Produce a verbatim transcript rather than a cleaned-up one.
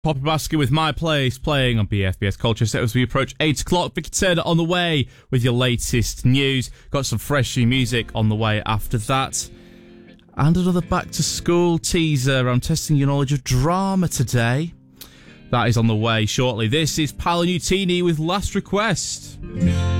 Poppy Basket with My Place playing on B F B S Culture Set as we approach eight o'clock. Vicky Turner on the way with your latest news. Got some fresh new music on the way after that. And another back to school teaser. I'm testing your knowledge of drama today. That is on the way shortly. This is Paolo Nutini with Last Request.